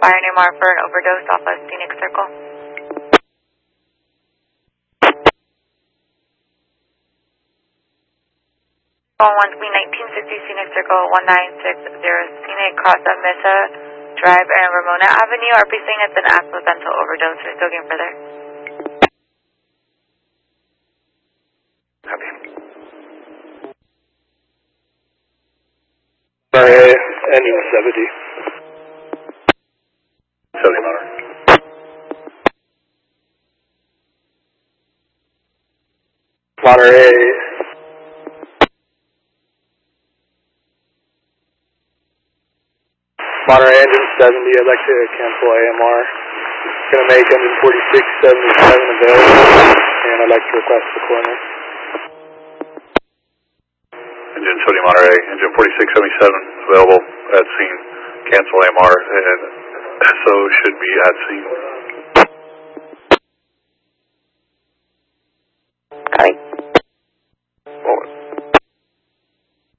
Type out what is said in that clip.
fire an AMR for an overdose off of Scenic Circle. On 1960 Scenic Circle 1960 Scenic cross of Mesa Drive and Ramona Avenue. Are saying it's an accidental overdose. We're still getting further. Copy. Monterey, engine 70. 70 Monterey. Monterey. Monterey engine 70, I'd like to cancel AMR. Going to make engine 4677 available, and I'd like to request the coroner. Engine 70 Monterey, engine 4677 available at scene. Cancel AMR, and so should be at scene.